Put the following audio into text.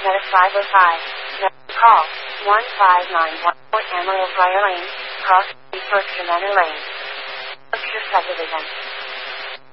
Meta 505. Call 1591 Fort Amarillo Briar Lane, Cross Berkshire Manor Lane. Berkshire Subdivision.